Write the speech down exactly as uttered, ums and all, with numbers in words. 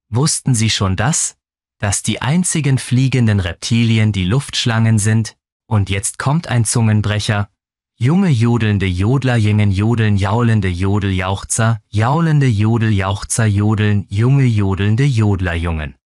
Wussten Sie schon das? Dass die einzigen fliegenden Reptilien die Luftschlangen sind? Und jetzt kommt ein Zungenbrecher. Junge jodelnde Jodlerjungen jodeln jaulende Jodeljauchzer, jaulende Jodeljauchzer jodeln, junge jodelnde Jodlerjungen.